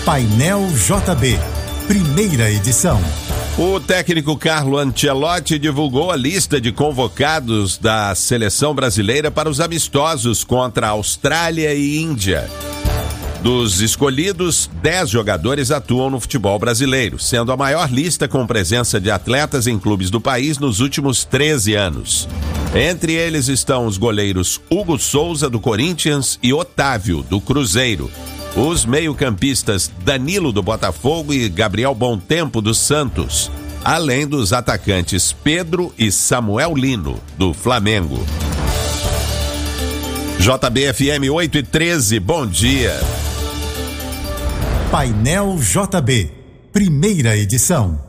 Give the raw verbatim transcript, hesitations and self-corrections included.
Painel J B, primeira edição. O técnico Carlo Ancelotti divulgou a lista de convocados da seleção brasileira para os amistosos contra Austrália e Índia. Dos escolhidos, dez jogadores atuam no futebol brasileiro, sendo a maior lista com presença de atletas em clubes do país nos últimos treze anos. Entre eles estão os goleiros Hugo Souza, do Corinthians, e Otávio, do Cruzeiro. Os meio-campistas Danilo, do Botafogo, e Gabriel Bontempo, do Santos. Além dos atacantes Pedro e Samuel Lino, do Flamengo. J B F M oito e treze, bom dia. Painel J B, primeira edição.